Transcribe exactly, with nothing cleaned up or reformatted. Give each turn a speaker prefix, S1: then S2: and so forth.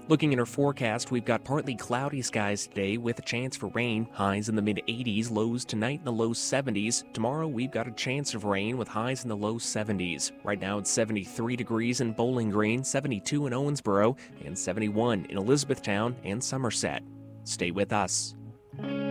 S1: Looking at our forecast, we've got partly cloudy skies today with a chance for rain. Highs in the mid eighties, lows tonight in the low seventies. Tomorrow, we've got a chance of rain with highs in the low seventies. Right now, it's seventy-three degrees in Bowling Green, seventy-two in Owensboro, and seventy-one in Elizabethtown and Somerset. Stay with us.